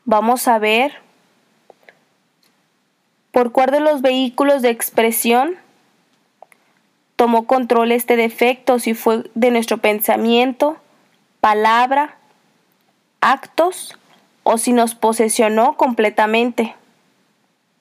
vamos a ver por cuál de los vehículos de expresión tomó control este defecto, si fue de nuestro pensamiento, palabra, actos o si nos posesionó completamente.